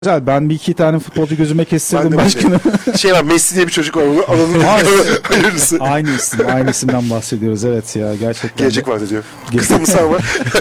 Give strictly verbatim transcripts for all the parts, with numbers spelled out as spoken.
Güzel. Ben bir iki tane futbolcu gözüme kestirdim başkanım. Şey var, Messi diye bir çocuk var. Onu alalım. Hayırlısı. Aynı isim. Aynı isimden bahsediyoruz. Evet ya, gerçekten. Gelecek var diyor. Kısa mı sağ mı?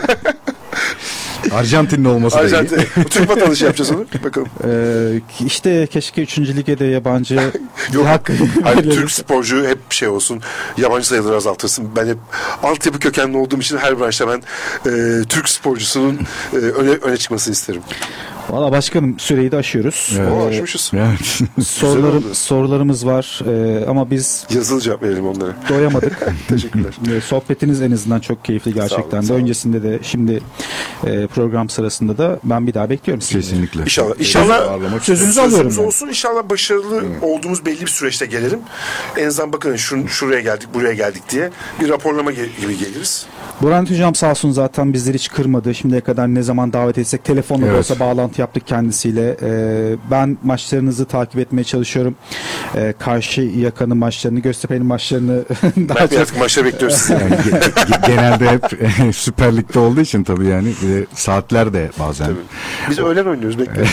Arjantinli olması da Arjantin. iyi. Türk vatandaşı yapacağız onu. Bakalım. Ee, işte keşke üçüncü lige de yabancı Yok. hak Hani Türk sporcu hep şey olsun. Yabancı sayıları azaltırsın. Ben hep altyapı kökenli olduğum için her branşta ben e, Türk sporcusunun e, öne, öne çıkmasını isterim. Valla başkanım, süreyi de aşıyoruz. Evet. Oo, ee, aşmışız. sorularım, sorularımız var ee, ama biz yazılı cevap verelim onlara. Doyamadık. Teşekkürler. Ee, sohbetiniz en azından çok keyifli gerçekten. Sağ olun, de sağ olun. Öncesinde de şimdi e, program sırasında da ben bir daha bekliyorum sizi. Kesinlikle. İnşallah. İnşallah sözünüzü alıyorum. Sözümüz Yani. olsun. İnşallah başarılı evet. olduğumuz belli bir süreçte gelelim. En azından bakın şun, şuraya geldik, buraya geldik diye bir raporlama ge- gibi geliriz. Burhan Hocam sağ olsun zaten bizleri hiç kırmadı. Şimdiye kadar ne zaman davet etsek telefonla evet. olsa bağlantı yaptık kendisiyle. Ee, ben maçlarınızı takip etmeye çalışıyorum. Ee, karşı yakanın maçlarını, Göztepe'nin maçlarını daha ben çok... maçları bekliyoruz. Yani genelde hep Süper Lig'de olduğu için tabii yani bir de saatler de bazen. Tabii. Biz öğlen oynuyoruz, bekliyoruz.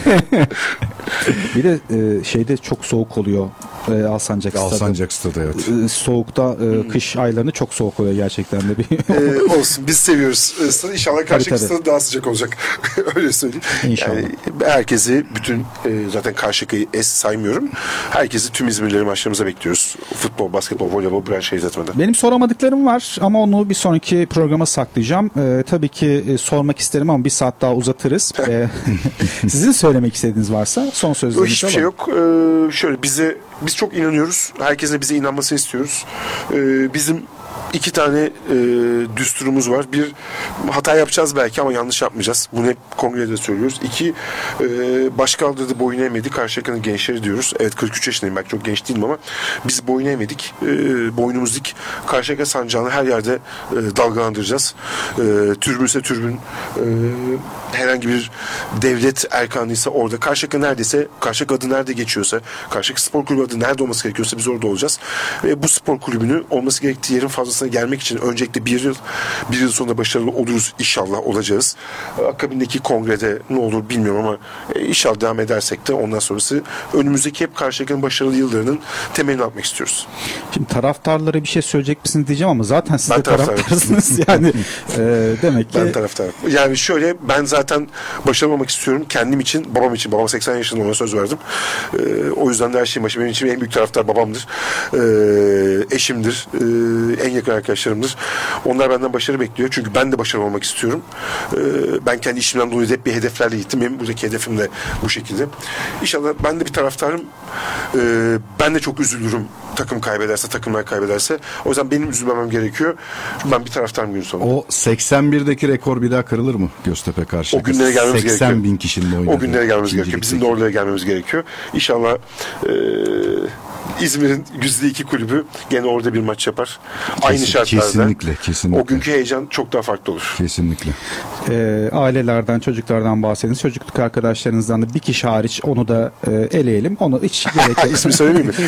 Bir de e, şeyde çok soğuk oluyor. E, Alsancak Stadı. Alsancak Stadı evet. E, soğukta e, hmm. kış aylarında çok soğuk oluyor gerçekten de. ee, olsun, biz seviyoruz. Stadı. İnşallah karşıdaki stadı daha sıcak olacak. Öyle söyleyeyim. İnşallah. Yani herkesi, bütün e, zaten Karşıyaka'yı es saymıyorum. Herkesi tüm İzmirlileri maçlarımıza bekliyoruz. Futbol, basketbol, voleybol, branş şey zatmada. Benim soramadıklarım var ama onu bir sonraki programa saklayacağım. Ee, tabii ki e, sormak isterim ama bir saat daha uzatırız. ee, sizin söylemek istediğiniz varsa son sözlerinizi hiçbir şey yok. Ee, şöyle bize biz çok inanıyoruz. Herkesin de bize inanmasını istiyoruz. Ee, bizim iki tane e, düsturumuz var. Bir, hata yapacağız belki ama yanlış yapmayacağız. Bunu hep kongrede söylüyoruz. İki, e, baş kaldırdı, boyun eğmedi. Karşıyaka'nın gençleri diyoruz. Evet, kırk üç yaşındayım. Belki çok genç değilim ama biz boyun eğmedik. E, boynumuz dik. Karşıyaka sancağını her yerde e, dalgalandıracağız. E, türbünse türbün, e, herhangi bir devlet erkanıysa orada. Karşıyaka neredeyse, Karşıyaka adı nerede geçiyorsa, Karşıyaka Spor Kulübü adı nerede olması gerekiyorsa biz orada olacağız. Ve bu spor kulübünü olması gerektiği yerin fazlasına gelmek için öncelikle bir yıl, bir yıl sonra başarılı oluruz, inşallah olacağız. Akabindeki kongrede ne olur bilmiyorum ama inşallah devam edersek de ondan sonrası önümüzdeki hep Karşıyaka'nın başarılı yıllarının temelini atmak istiyoruz. Şimdi taraftarlara bir şey söyleyecek misiniz diyeceğim ama zaten siz ben de taraftarsınız yani e, demek ki. Ben taraftarım. Yani şöyle, ben zaten başarılı olmak istiyorum kendim için, babam için. Babam seksen yaşında, ona söz verdim. E, o yüzden de her şeyin başı benim için en büyük taraftar babamdır. E, eşimdir. E, en yakın arkadaşlarımdır. Onlar benden başarı bekliyor. Çünkü ben de başarılı olmak istiyorum. Ee, ben kendi işimden dolayı hep bir hedeflerle gittim. Benim buradaki hedefim de bu şekilde. İnşallah ben de bir taraftarım. Ee, ben de çok üzülürüm takım kaybederse, takımlar kaybederse. O yüzden benim üzülmemem gerekiyor. Ben bir taraftarım günün sonunda. O seksen birdeki rekor bir daha kırılır mı Göztepe karşı? O günlere gelmemiz gerekiyor. seksen bin kişinin oynadığı. O günlere gelmemiz gerekiyor. Bizim de oraya gelmemiz gerekiyor. İnşallah e, İzmir'in yüzde iki kulübü gene orada bir maç yapar. Kesin, aynı şartlarda. Kesinlikle, kesinlikle. O günkü heyecan çok daha farklı olur. Kesinlikle. E, ailelerden, çocuklardan bahsediniz. Çocukluk arkadaşlarınızdan da bir kişi hariç onu da e, eleyelim. Onu hiç gerek yok. İsmi söylemeyeyim mi?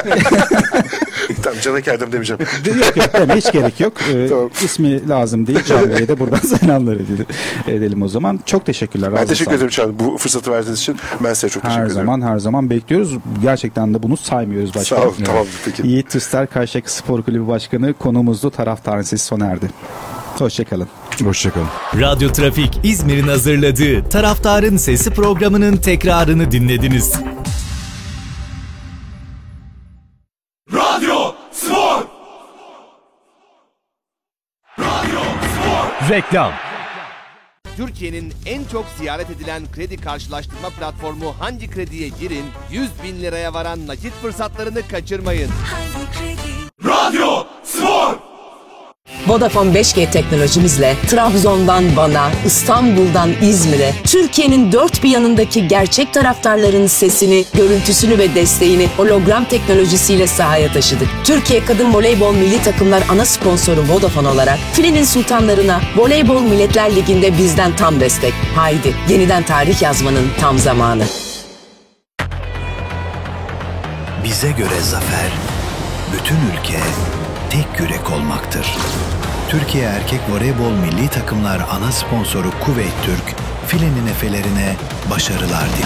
Tamam, Canak Erdem demeyeceğim. Yok yok, deme, hiç gerek yok. Ee, tamam. İsmi lazım değil. Can Bey'e de buradan selamlar edelim, edelim o zaman. Çok teşekkürler. Ben teşekkür ederim Can. Bu fırsatı verdiğiniz için ben size çok her teşekkür ederim. Her zaman her zaman bekliyoruz. Gerçekten de bunu saymıyoruz başkanım. Sağ olun. Tamam, peki. Yiğit Tüster, Karşıyaka Spor Kulübü Başkanı, konuğumuzdu. Taraftarın sesi sona erdi. Hoşçakalın. Hoşçakalın. Radyo Trafik İzmir'in hazırladığı Taraftarın Sesi programının tekrarını dinlediniz. Radyo Spor. Radyo Spor. Reklam. Türkiye'nin en çok ziyaret edilen kredi karşılaştırma platformu Hangi Kredi'ye girin, yüz bin liraya varan nakit fırsatlarını kaçırmayın. Radyo Spor. Vodafone beş G teknolojimizle Trabzon'dan Van'a, İstanbul'dan İzmir'e, Türkiye'nin dört bir yanındaki gerçek taraftarların sesini, görüntüsünü ve desteğini hologram teknolojisiyle sahaya taşıdık. Türkiye Kadın Voleybol Milli Takımlar ana sponsoru Vodafone olarak Filenin sultanlarına Voleybol Milletler Ligi'nde bizden tam destek. Haydi yeniden tarih yazmanın tam zamanı. Bize göre zafer, bütün ülke tek yürek olmaktır. Türkiye Erkek Voleybol Milli Takımlar ana sponsoru Kuveyt Türk filenin efelerine başarılar dilerim.